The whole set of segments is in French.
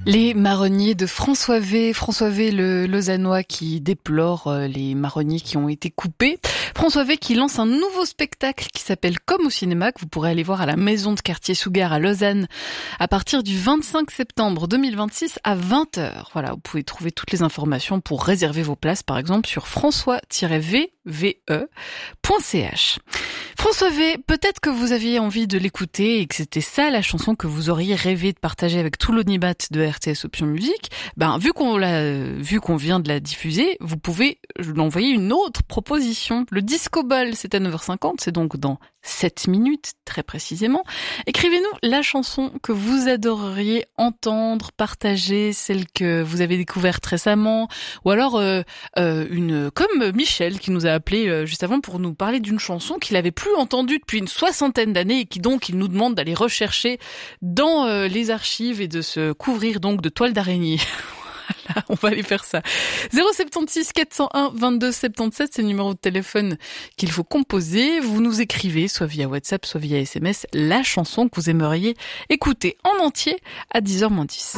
Les marronniers de François V. François V, le Lausannois qui déplore les marronniers qui ont été coupés. François V qui lance un nouveau spectacle qui s'appelle Comme au cinéma, que vous pourrez aller voir à la Maison de Quartier Sougar à Lausanne à partir du 25 septembre 2026 à 20h. Voilà, vous pouvez trouver toutes les informations pour réserver vos places, par exemple, sur françois-ve.ch. François V, peut-être que vous aviez envie de l'écouter et que c'était ça la chanson que vous auriez rêvé de partager avec tout l'audimat de RTS Option Musique. Vu qu'on vient de la diffuser, vous pouvez l'envoyer une autre proposition. Le Disco Ball, c'est à 9h50, c'est donc dans 7 minutes, très précisément. Écrivez-nous la chanson que vous adoreriez entendre, partager, celle que vous avez découverte récemment, ou alors comme Michel qui nous a appelé juste avant pour nous parler d'une chanson qu'il avait plus entendue depuis une 60aine d'années et qui donc il nous demande d'aller rechercher dans les archives et de se couvrir donc de toile d'araignée. Voilà, on va aller faire ça. 076 401 22 77, c'est le numéro de téléphone qu'il faut composer. Vous nous écrivez, soit via WhatsApp, soit via SMS, la chanson que vous aimeriez écouter en entier à 10h-10.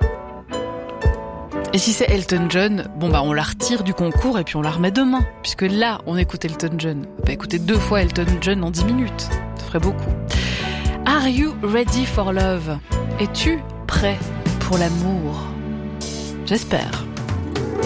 Et si c'est Elton John, on la retire du concours et puis on la remet demain. Puisque là, on écoute Elton John. On peut écouter 2 fois Elton John en 10 minutes. Ça ferait beaucoup. Are you ready for love? Es-tu prêt pour l'amour? J'espère.